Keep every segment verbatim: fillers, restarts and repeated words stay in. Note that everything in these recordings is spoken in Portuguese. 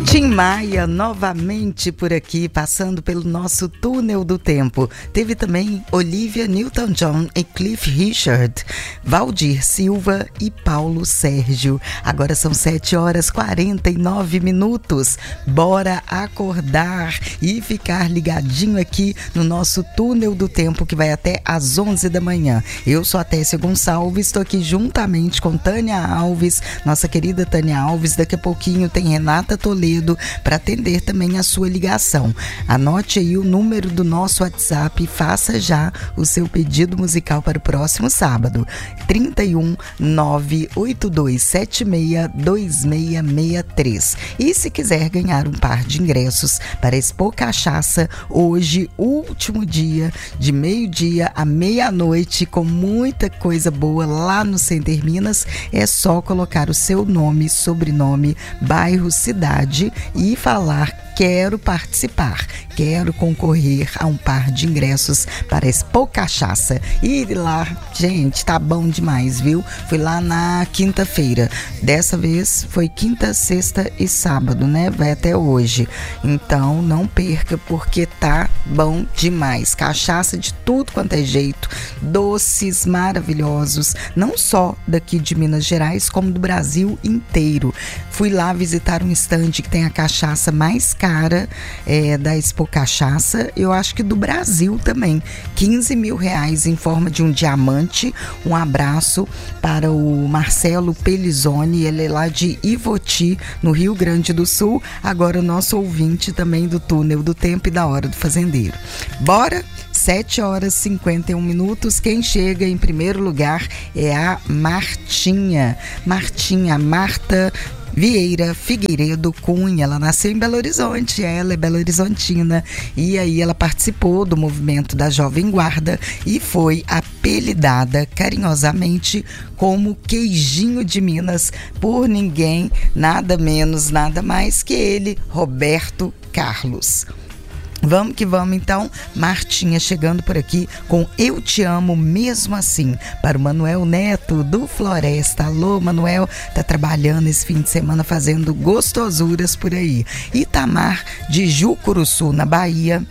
Tim Maia novamente por aqui, passando pelo nosso túnel do tempo. Teve também Olivia Newton-John e Cliff Richard, Valdir Silva e Paulo Sérgio. Agora são sete horas e quarenta e nove minutos. Bora acordar e ficar ligadinho aqui no nosso túnel do tempo, que vai até às onze da manhã. Eu sou a Tessia Gonçalves, estou aqui juntamente com Tânia Alves, nossa querida Tânia Alves. Daqui a pouquinho tem Renata Toledo para atender também a sua ligação. Anote aí o número do nosso WhatsApp e faça já o seu pedido musical para o próximo sábado. trinta e um, nove oito dois sete seis, dois seis seis três. E se quiser ganhar um par de ingressos para Expo Cachaça, hoje, último dia, de meio-dia à meia-noite, com muita coisa boa lá no Center Minas, é só colocar o seu nome, sobrenome, bairro, cidade e falar: quero participar, quero concorrer a um par de ingressos para Expo Cachaça. E lá, gente, tá bom demais, viu? Fui lá na quinta-feira. Dessa vez foi quinta, sexta e sábado, né? Vai até hoje. Então não perca, porque tá bom demais. Cachaça de tudo quanto é jeito, doces maravilhosos, não só daqui de Minas Gerais, como do Brasil inteiro. Fui lá visitar um estande que tem a cachaça mais cara é, da Expo Cachaça, eu acho que do Brasil também. quinze mil reais em forma de um diamante. Um abraço para o Marcelo Pelizoni, ele é lá de Ivoti, no Rio Grande do Sul, agora nosso ouvinte também do Túnel do Tempo e da Hora do Fazendeiro. Bora? sete horas e cinquenta e um minutos. Quem chega em primeiro lugar é a Martinha. Martinha, Marta Vieira Figueiredo Cunha. Ela nasceu em Belo Horizonte, ela é belo-horizontina, e aí ela participou do movimento da Jovem Guarda e foi apelidada carinhosamente como Queijinho de Minas por ninguém, nada menos, nada mais que ele, Roberto Carlos. Vamos que vamos então, Martinha chegando por aqui com Eu Te Amo Mesmo Assim, para o Manuel Neto do Floresta. Alô, Manuel, tá trabalhando esse fim de semana fazendo gostosuras por aí. Itamar de Jucuruçu, na Bahia,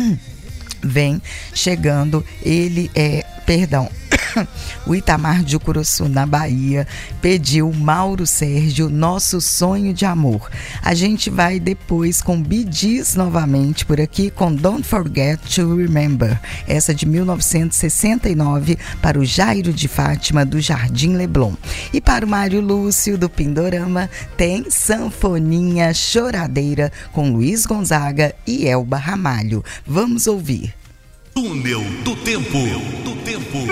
vem chegando, ele é, perdão, o Itamar de Jucuruçu, na Bahia, pediu Mauro Sérgio, Nosso Sonho de Amor. A gente vai depois com Bee Gees novamente por aqui com Don't Forget to Remember, essa de mil novecentos e sessenta e nove, para o Jairo de Fátima do Jardim Leblon. E para o Mário Lúcio do Pindorama tem Sanfoninha Choradeira com Luiz Gonzaga e Elba Ramalho. Vamos ouvir. Túnel do Tempo. Do Tempo.